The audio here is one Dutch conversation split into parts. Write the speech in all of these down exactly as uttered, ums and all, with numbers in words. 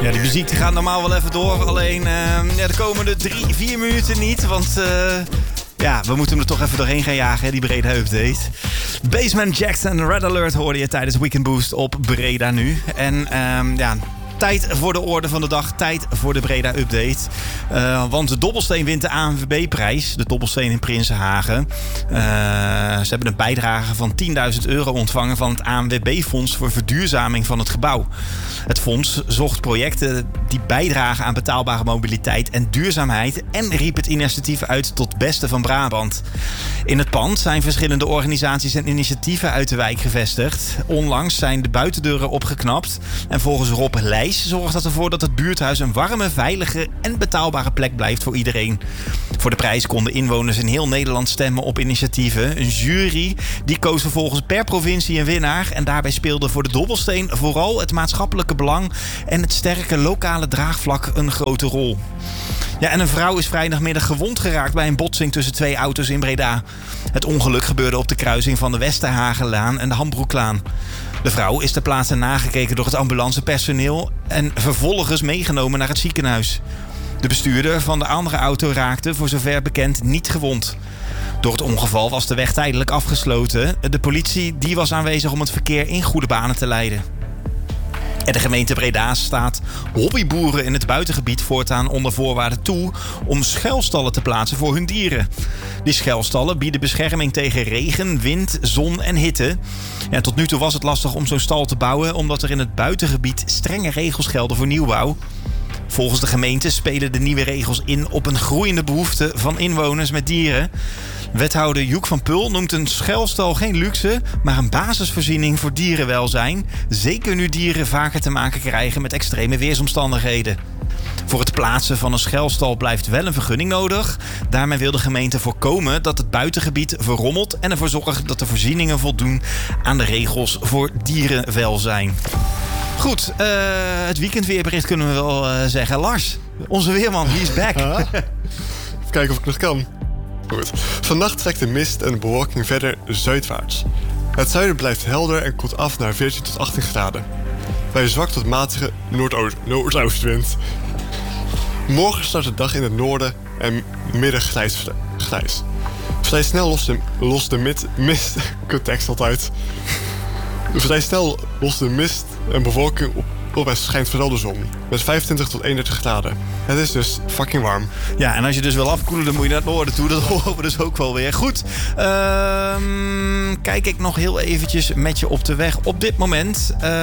Ja, die muziek die gaat normaal wel even door. Alleen uh, ja, de komende drie, vier minuten niet. Want uh, ja, we moeten hem er toch even doorheen gaan jagen, hè, die Breda Update. Basement Jackson, Red Alert hoorde je tijdens Weekend Boost op Breda nu. En uh, ja... tijd voor de orde van de dag. Tijd voor de Breda Update. Uh, want de Dobbelsteen wint de A N W B-prijs. De Dobbelsteen in Prinsenhagen. Uh, ze hebben een bijdrage van tienduizend euro ontvangen van het A N W B-fonds voor verduurzaming van het gebouw. Het fonds zocht projecten die bijdragen aan betaalbare mobiliteit en duurzaamheid en riep het initiatief uit tot beste van Brabant. In het pand zijn verschillende organisaties en initiatieven uit de wijk gevestigd. Onlangs zijn de buitendeuren opgeknapt. En volgens Rob Leijs zorgt dat ervoor dat het buurthuis een warme, veilige en betaalbare plek blijft voor iedereen. Voor de prijs konden inwoners in heel Nederland stemmen op initiatieven. Een jury die koos vervolgens per provincie een winnaar. En daarbij speelde voor de Dobbelsteen vooral het maatschappelijke belang en het sterke lokale draagvlak een grote rol. Ja, en een vrouw is vrijdagmiddag gewond geraakt bij een botsing tussen twee auto's in Breda. Het ongeluk gebeurde op de kruising van de Westerhagenlaan en de Hambroeklaan. De vrouw is ter plaatse nagekeken door het ambulancepersoneel en vervolgens meegenomen naar het ziekenhuis. De bestuurder van de andere auto raakte, voor zover bekend, niet gewond. Door het ongeval was de weg tijdelijk afgesloten. De politie die was aanwezig om het verkeer in goede banen te leiden. En de gemeente Breda staat hobbyboeren in het buitengebied voortaan onder voorwaarden toe om schuilstallen te plaatsen voor hun dieren. Die schuilstallen bieden bescherming tegen regen, wind, zon en hitte. Ja, tot nu toe was het lastig om zo'n stal te bouwen omdat er in het buitengebied strenge regels gelden voor nieuwbouw. Volgens de gemeente spelen de nieuwe regels in op een groeiende behoefte van inwoners met dieren. Wethouder Joek van Pul noemt een schuilstal geen luxe, maar een basisvoorziening voor dierenwelzijn. Zeker nu dieren vaker te maken krijgen met extreme weersomstandigheden. Voor het plaatsen van een schuilstal blijft wel een vergunning nodig. Daarmee wil de gemeente voorkomen dat het buitengebied verrommelt en ervoor zorgen dat de voorzieningen voldoen aan de regels voor dierenwelzijn. Goed, uh, het weekendweerbericht kunnen we wel uh, zeggen. Lars, onze weerman, he is back. Ah. Even kijken of ik nog kan. Goed. Vannacht trekt de mist en de bewolking verder zuidwaarts. Het zuiden blijft helder en koelt af naar veertien tot achttien graden. Bij een zwak tot matige noordoost, noordoostwind. Morgen start de dag in het noorden en midden grijs. grijs. Vrij snel lost de, lost de mid, mist... tekst altijd. Vrij snel lost de mist en bewolking op, op en schijnt vooral de zon. Met vijfentwintig tot eenendertig graden. Het is dus fucking warm. Ja, en als je dus wil afkoelen, dan moet je naar het noorden toe. Dat horen we dus ook wel weer. Goed, uh, kijk ik nog heel eventjes met je op de weg. Op dit moment uh,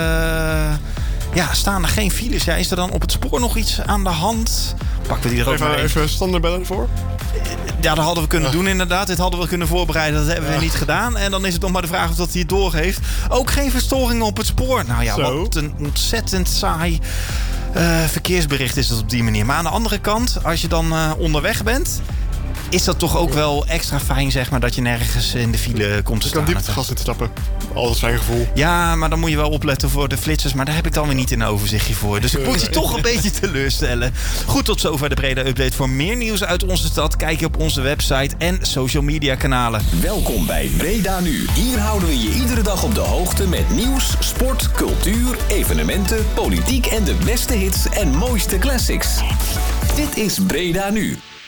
ja, staan er geen files. Ja, is er dan op het spoor nog iets aan de hand? Pakken we die er ook even, maar even Sander bellen voor. Ja, dat hadden we kunnen ja. doen inderdaad. Dit hadden we kunnen voorbereiden. Dat hebben ja. we niet gedaan. En dan is het nog maar de vraag of dat hij het doorgeeft. Ook geen verstoringen op het spoor. Nou ja, Zo. wat een ontzettend saai uh, verkeersbericht is het op die manier. Maar aan de andere kant, als je dan uh, onderweg bent, is dat toch ook wel extra fijn, zeg maar, dat je nergens in de file komt te je staan. kan diep het gas in te stappen. Altijd fijn gevoel. Ja, maar dan moet je wel opletten voor de flitsers. Maar daar heb ik dan weer niet een overzichtje voor. Dus ik moet je toch een beetje teleurstellen. Goed, tot zover de Breda Update. Voor meer nieuws uit onze stad kijk je op onze website en social media kanalen. Welkom bij Breda Nu. Hier houden we je iedere dag op de hoogte met nieuws, sport, cultuur, evenementen, politiek en de beste hits en mooiste classics. Dit is Breda Nu.